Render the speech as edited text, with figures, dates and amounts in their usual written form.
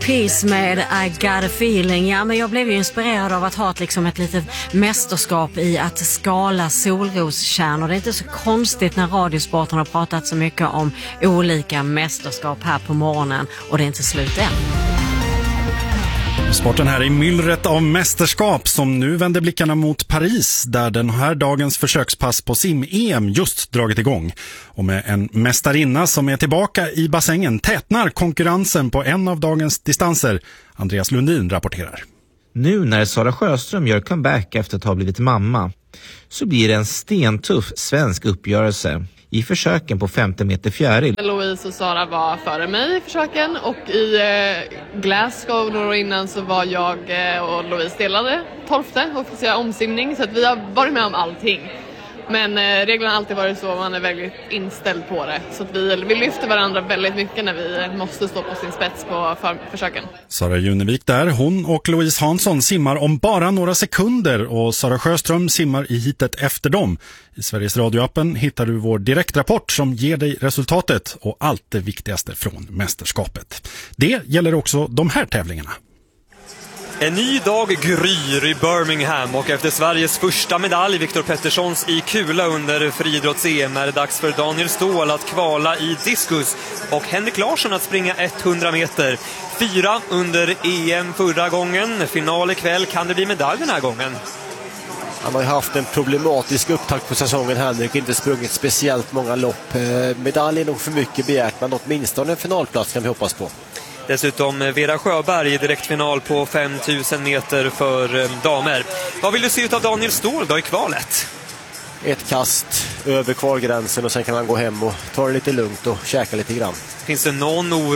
Peace med I got a feeling. Ja, men jag blev ju inspirerad av att ha ett litet mästerskap i att skala solroskärnor. Det är inte så konstigt när Radiosporten har pratat så mycket om olika mästerskap här på morgonen, och det är inte slut än. Sporten här i myllret av mästerskap som nu vänder blickarna mot Paris, där den här dagens försökspass på sim-EM just dragit igång. Och med en mästarinna som är tillbaka i bassängen tätnar konkurrensen på en av dagens distanser. Andreas Lundin rapporterar. Nu när Sara Sjöström gör comeback efter att ha blivit mamma så blir det en stentuff svensk uppgörelse i försöken på 50 meter fjäril. Louise och Sara var före mig i försöken, och i Glasgow några år innan så var jag och Louise delade 12:e och fick göra omsimning, så att vi har varit med om allting. Men reglerna har alltid varit så, man är väldigt inställd på det. Så att vi lyfter varandra väldigt mycket när vi måste stå på sin spets på försöken. Sara Junevik där, hon och Louise Hansson simmar om bara några sekunder och Sara Sjöström simmar i hitet efter dem. I Sveriges radioappen hittar du vår direktrapport som ger dig resultatet och allt det viktigaste från mästerskapet. Det gäller också de här tävlingarna. En ny dag gryr i Birmingham, och efter Sveriges första medalj, Viktor Petterssons i kula under friidrotts-EM, är det dags för Daniel Ståhl att kvala i diskus och Henrik Larsson att springa 100 meter. 4 under EM förra gången. Final ikväll, kan det bli medalj den här gången? Han har ju haft en problematisk upptakt på säsongen, Henrik, inte sprungit speciellt många lopp. Medalj är nog för mycket begärt, men åtminstone en finalplats kan vi hoppas på. Dessutom Vera Sjöberg i direktfinal på 5000 meter för damer. Vad vill du se ut av Daniel Ståhl då i kvalet? Ett kast över kvalgränsen och sen kan han gå hem och ta det lite lugnt och käka lite grann. Finns det någon